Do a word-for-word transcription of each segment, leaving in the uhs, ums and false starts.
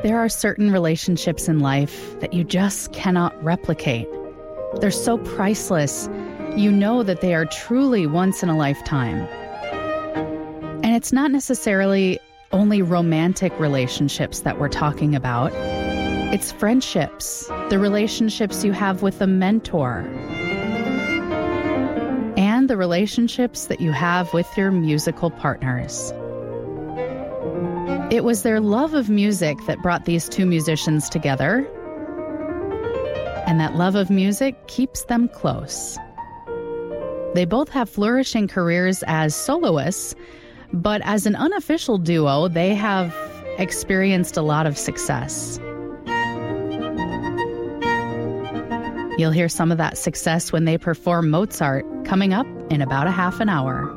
There are certain relationships in life that you just cannot replicate. They're so priceless, you know that they are truly once in a lifetime. And it's not necessarily only romantic relationships that we're talking about. It's friendships, the relationships you have with a mentor, and the relationships that you have with your musical partners. It was their love of music that brought these two musicians together, and that love of music keeps them close. They both have flourishing careers as soloists, but as an unofficial duo, they have experienced a lot of success. You'll hear some of that success when they perform Mozart, coming up in about a half an hour.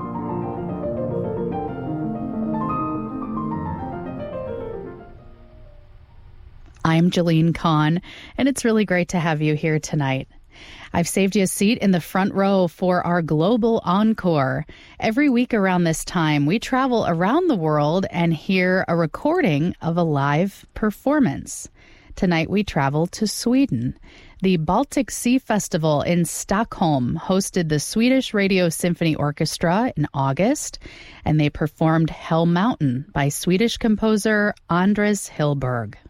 I'm Jalene Kahn, and it's really great to have you here tonight. I've saved you a seat in the front row for our Global Encore. Every week around this time, we travel around the world and hear a recording of a live performance. Tonight, we travel to Sweden. The Baltic Sea Festival in Stockholm hosted the Swedish Radio Symphony Orchestra in August, and they performed Hell Mountain by Swedish composer Anders Hillberg.